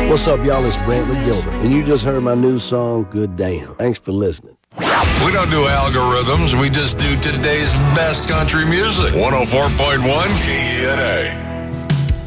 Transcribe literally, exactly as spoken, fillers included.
What's up, y'all? It's Brantley Gilbert, and you just heard my new song, Good Damn. Thanks for listening. We don't do algorithms. We just do today's best country music. one oh four point one K E N A.